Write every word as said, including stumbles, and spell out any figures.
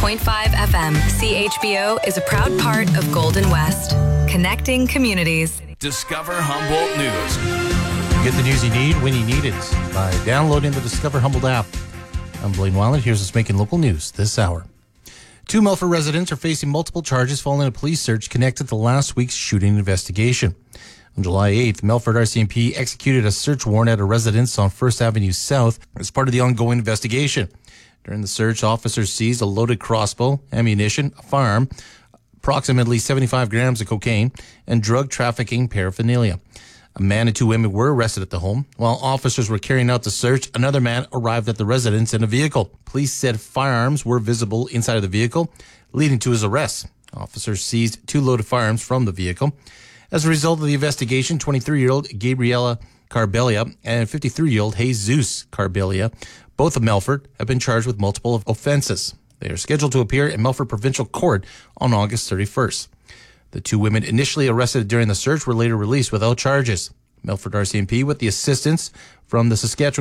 point five F M. C H B O is a proud part of Golden West. Connecting communities. Discover Humboldt News. Get the news you need when you need it by downloading the Discover Humboldt app. I'm Blaine Weiland. Here's what's making local news this hour. Two Melfort residents are facing multiple charges following a police search connected to last week's shooting investigation. On July eighth, Melfort R C M P executed a search warrant at a residence on First Avenue South as part of the ongoing investigation. During the search, officers seized a loaded crossbow, ammunition, a firearm, approximately seventy-five grams of cocaine, and drug trafficking paraphernalia. A man and two women were arrested at the home. While officers were carrying out the search, another man arrived at the residence in a vehicle. Police said firearms were visible inside of the vehicle, leading to his arrest. Officers seized two loaded firearms from the vehicle. As a result of the investigation, twenty-three-year-old Gabriela Carbelia and fifty-three-year-old Jesus Carbelia, both of Melfort, have been charged with multiple offenses. They are scheduled to appear in Melfort Provincial Court on August thirty-first. The two women initially arrested during the search were later released without charges. Melfort R C M P, with the assistance from the Saskatchewan